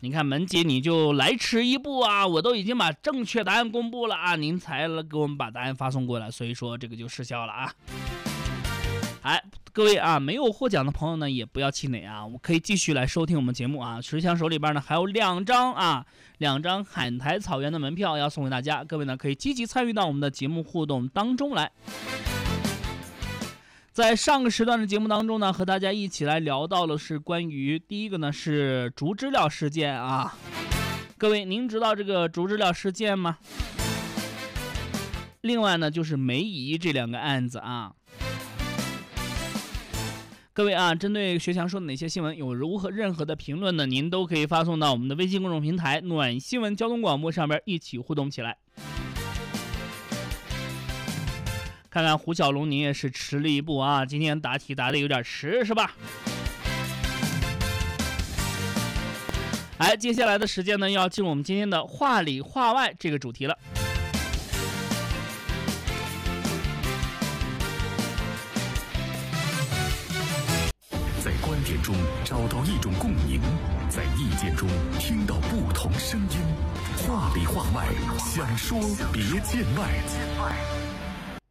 你看门姐你就来迟一步啊，我都已经把正确答案公布了啊，您才给我们把答案发送过来，所以说这个就失效了啊。各位啊，没有获奖的朋友呢也不要气馁啊，我可以继续来收听我们节目啊。石强手里边呢还有两张海苔草原的门票要送给大家，各位呢可以积极参与到我们的节目互动当中来。在上个时段的节目当中呢，和大家一起来聊到了是关于第一个呢是竹知了事件啊。各位您知道这个竹知了事件吗？另外呢就是梅姨这两个案子啊。各位啊，针对学强说的哪些新闻有任何的评论呢，您都可以发送到我们的微信公众平台暖新闻交通广播上面一起互动起来。看看胡小龙您也是迟了一步啊，今天答题答的有点迟是吧？接下来的时间呢要进入我们今天的话里话外这个主题了。 在观点中找到一种共鸣，在意见中听到不同声音，话里话外，想说别见外。